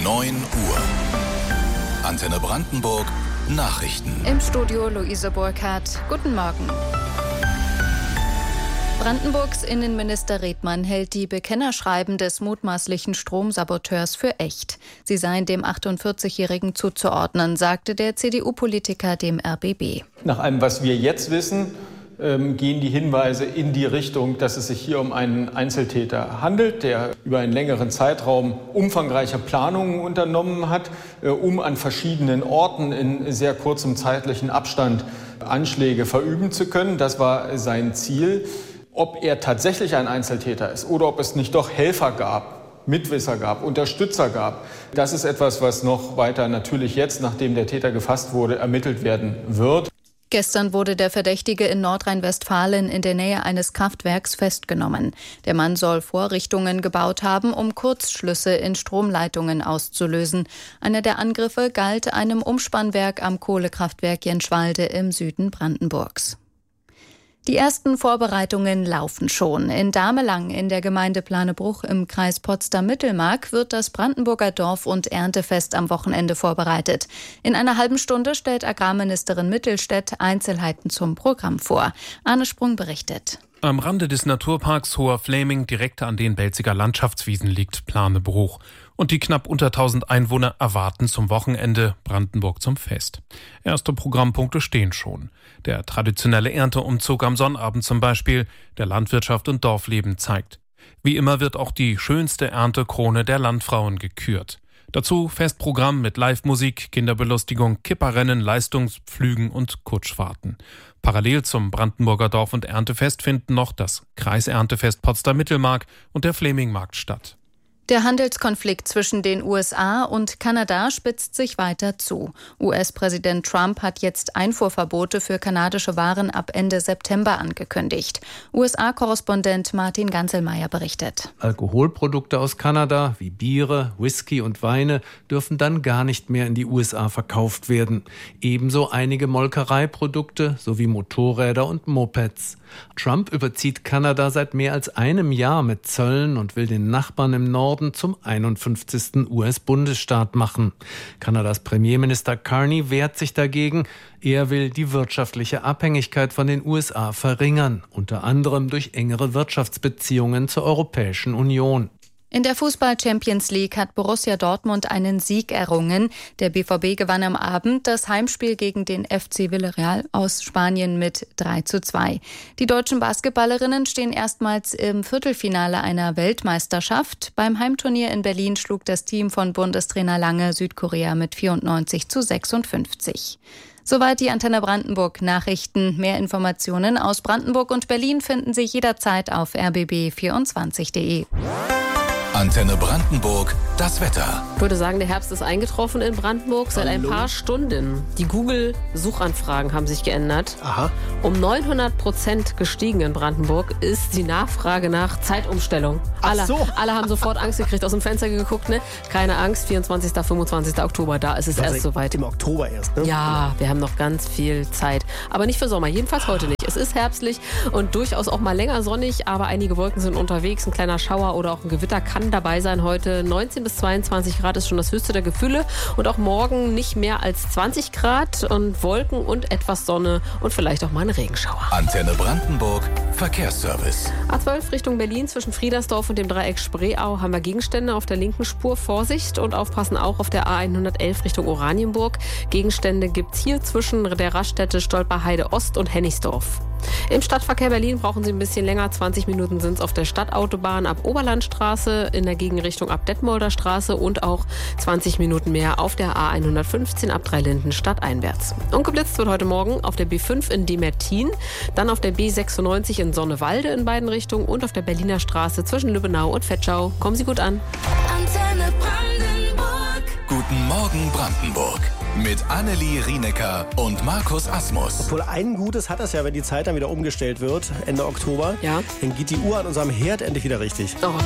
9 Uhr. Antenne Brandenburg, Nachrichten. Im Studio Luise Burkhardt. Guten Morgen. Brandenburgs Innenminister Redmann hält die Bekennerschreiben des mutmaßlichen Stromsaboteurs für echt. Sie seien dem 48-Jährigen zuzuordnen, sagte der CDU-Politiker dem RBB. Nach allem, was wir jetzt wissen, gehen die Hinweise in die Richtung, dass es sich hier um einen Einzeltäter handelt, der über einen längeren Zeitraum umfangreiche Planungen unternommen hat, um an verschiedenen Orten in sehr kurzem zeitlichen Abstand Anschläge verüben zu können. Das war sein Ziel. Ob er tatsächlich ein Einzeltäter ist oder ob es nicht doch Helfer gab, Mitwisser gab, Unterstützer gab, das ist etwas, was noch weiter natürlich jetzt, nachdem der Täter gefasst wurde, ermittelt werden wird. Gestern wurde der Verdächtige in Nordrhein-Westfalen in der Nähe eines Kraftwerks festgenommen. Der Mann soll Vorrichtungen gebaut haben, um Kurzschlüsse in Stromleitungen auszulösen. Einer der Angriffe galt einem Umspannwerk am Kohlekraftwerk Jenschwalde im Süden Brandenburgs. Die ersten Vorbereitungen laufen schon. In Damelang in der Gemeinde Planebruch im Kreis Potsdam-Mittelmark wird das Brandenburger Dorf- und Erntefest am Wochenende vorbereitet. In einer halben Stunde stellt Agrarministerin Mittelstädt Einzelheiten zum Programm vor. Arne Sprung berichtet. Am Rande des Naturparks Hoher Fläming, direkt an den Belziger Landschaftswiesen, liegt Planebruch. Und die knapp unter 1000 Einwohner erwarten zum Wochenende Brandenburg zum Fest. Erste Programmpunkte stehen schon. Der traditionelle Ernteumzug am Sonnabend zum Beispiel, der Landwirtschaft und Dorfleben zeigt. Wie immer wird auch die schönste Erntekrone der Landfrauen gekürt. Dazu Festprogramm mit Live-Musik, Kinderbelustigung, Kipperrennen, Leistungspflügen und Kutschfahrten. Parallel zum Brandenburger Dorf- und Erntefest finden noch das Kreiserntefest Potsdam-Mittelmark und der Flämingmarkt statt. Der Handelskonflikt zwischen den USA und Kanada spitzt sich weiter zu. US-Präsident Trump hat jetzt Einfuhrverbote für kanadische Waren ab Ende September angekündigt. USA-Korrespondent Martin Ganselmeier berichtet. Alkoholprodukte aus Kanada wie Biere, Whisky und Weine dürfen dann gar nicht mehr in die USA verkauft werden. Ebenso einige Molkereiprodukte sowie Motorräder und Mopeds. Trump überzieht Kanada seit mehr als einem Jahr mit Zöllen und will den Nachbarn im Norden zum 51. US-Bundesstaat machen. Kanadas Premierminister Carney wehrt sich dagegen. Er will die wirtschaftliche Abhängigkeit von den USA verringern, unter anderem durch engere Wirtschaftsbeziehungen zur Europäischen Union. In der Fußball-Champions League hat Borussia Dortmund einen Sieg errungen. Der BVB gewann am Abend das Heimspiel gegen den FC Villarreal aus Spanien mit 3:2. Die deutschen Basketballerinnen stehen erstmals im Viertelfinale einer Weltmeisterschaft. Beim Heimturnier in Berlin schlug das Team von Bundestrainer Lange Südkorea mit 94:56. Soweit die Antenne Brandenburg Nachrichten. Mehr Informationen aus Brandenburg und Berlin finden Sie jederzeit auf rbb24.de. Antenne Brandenburg, das Wetter. Ich würde sagen, der Herbst ist eingetroffen in Brandenburg seit ein paar Stunden. Die Google-Suchanfragen haben sich geändert. Aha. Um 900% gestiegen in Brandenburg ist die Nachfrage nach Zeitumstellung. Alle haben sofort Angst gekriegt, aus dem Fenster geguckt. Ne? Keine Angst, 24., 25. Oktober, da ist es erst soweit. Im Oktober erst, ne? Ja, wir haben noch ganz viel Zeit. Aber nicht für Sommer, jedenfalls heute nicht. Es ist herbstlich und durchaus auch mal länger sonnig, aber einige Wolken sind unterwegs. Ein kleiner Schauer oder auch ein Gewitter kann dabei sein heute. 19 bis 22 Grad ist schon das höchste der Gefühle und auch morgen nicht mehr als 20 Grad und Wolken und etwas Sonne und vielleicht auch mal ein Regenschauer. Antenne Brandenburg, Verkehrsservice. A12 Richtung Berlin zwischen Friedersdorf und dem Dreieck Spreeau haben wir Gegenstände auf der linken Spur. Vorsicht und aufpassen auch auf der A111 Richtung Oranienburg. Gegenstände gibt's hier zwischen der Raststätte Stolperheide Ost und Hennigsdorf. Im Stadtverkehr Berlin brauchen Sie ein bisschen länger. 20 Minuten sind es auf der Stadtautobahn ab Oberlandstraße, in der Gegenrichtung ab Detmolder Straße und auch 20 Minuten mehr auf der A115 ab Dreilinden stadteinwärts. Und geblitzt wird heute Morgen auf der B5 in Demertin, dann auf der B96 in Sonnewalde in beiden Richtungen und auf der Berliner Straße zwischen Lübbenau und Vetschau. Kommen Sie gut an. Antenne Brandenburg. Guten Morgen Brandenburg. Mit Annelie Rienecker und Markus Asmus. Obwohl ein Gutes hat das ja, wenn die Zeit dann wieder umgestellt wird, Ende Oktober. Ja. Dann geht die Uhr an unserem Herd endlich wieder richtig. Oh